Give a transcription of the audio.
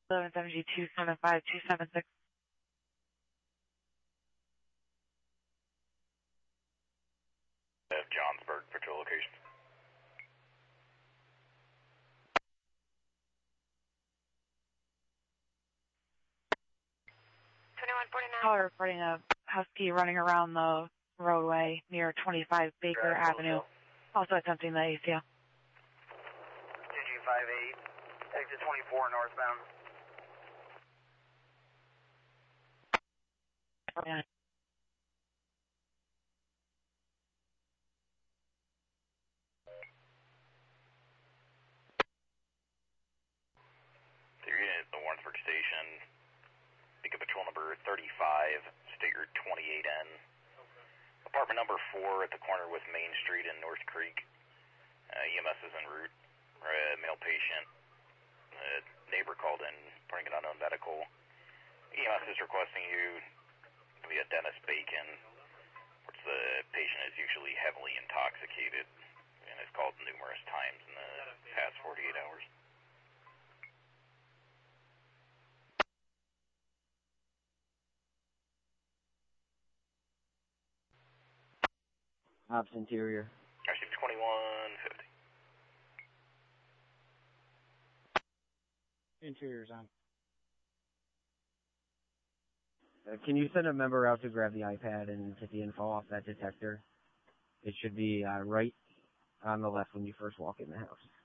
1170 275 276. Johnsburg, patrol location. Caller reporting a husky running around the roadway near 25 Baker Avenue. Also attempting the ACL. 2258, exit 24 northbound. Yeah. Your unit at the Warrensburg station. Pick up patrol number 35, state route 28N. Apartment number 4 at the corner with Main Street and North Creek. EMS is en route. Male patient. Neighbor called in, reporting an unknown medical. EMS is requesting you via Dennis Bacon, which the patient is usually heavily intoxicated and has called numerous times in the past 48 hours. Ops interior. Receive 2150. Interior's on. Can you send a member out to grab the iPad and get the info off that detector? It should be right on the left when you first walk in the house.